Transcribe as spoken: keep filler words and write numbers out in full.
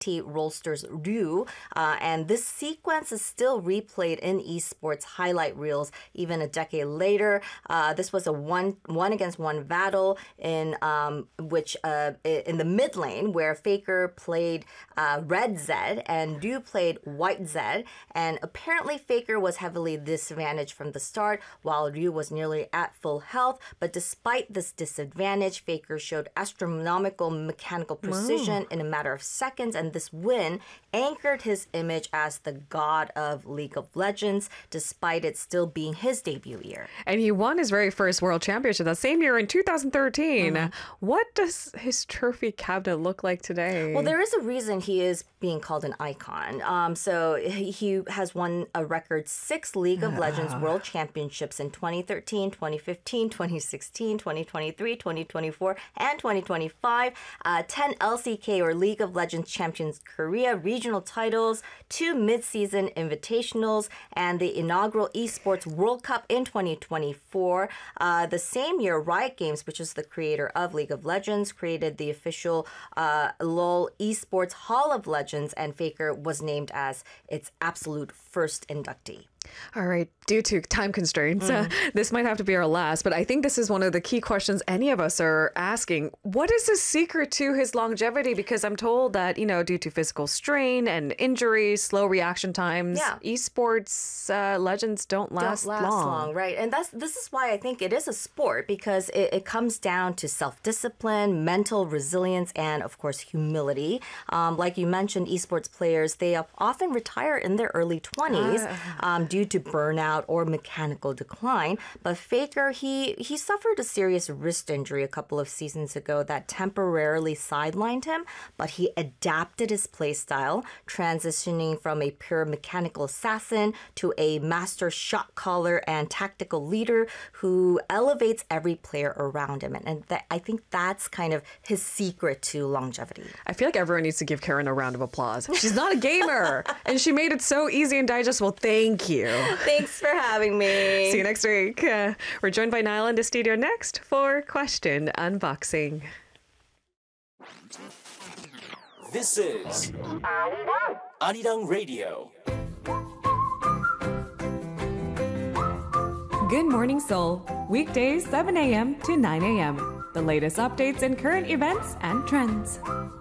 T Rollsters Ryu. Uh, and this sequence is still replayed in esports highlight reels even a decade later. Uh, this was a one one against one battle in um, which uh, in the mid lane where Faker played uh, red Zed and Ryu played white Zed. And apparently Faker was heavily disadvantaged from the start while Ryu was nearly at full health. But despite this disadvantage, Faker showed astronomical mechanical precision wow. in a matter of seconds, and this win anchored his image as the god of League of Legends, despite it still being his debut year. And he won his very first World Championship that same year in two thousand thirteen. Mm-hmm. What does his trophy cabinet look like today? Well, there is a reason he is being called an icon. Um, so he, he has won a record six League of Legends World Championships in twenty thirteen, twenty fifteen, twenty sixteen, twenty twenty-three, twenty twenty-four, and twenty twenty-five. Uh, ten L C K or League of Legends Champions Korea regional titles, two mid-season invitationals, and the inaugural Esports World Cup in twenty twenty-four. Uh, the same year, Riot Games, which is the creator of League of Legends, created the official uh, LoL Esports Hall of Legends, and Faker was named as its absolute first inductee. All right, due to time constraints, mm. uh, this might have to be our last, but I think this is one of the key questions any of us are asking. What is the secret to his longevity? Because I'm told that, you know, due to physical strain and injuries, slow reaction times, yeah. esports uh, legends don't last, don't last long. long. Right, and that's this is why I think it is a sport, because it, it comes down to self-discipline, mental resilience, and, of course, humility. Um, like you mentioned, esports players, they often retire in their early twenties. Uh. Um, due to burnout or mechanical decline. But Faker, he, he suffered a serious wrist injury a couple of seasons ago that temporarily sidelined him, but he adapted his playstyle, transitioning from a pure mechanical assassin to a master shot caller and tactical leader who elevates every player around him. And, and that, I think that's kind of his secret to longevity. I feel like everyone needs to give Karen a round of applause. She's not a gamer, and she made it so easy and digestible. Thank you. Thanks for having me. See you next week. Uh, we're joined by Niall in the studio next for Question Unboxing. This is Arirang Radio. Good Morning Seoul, weekdays seven a.m. to nine a.m. The latest updates and current events and trends.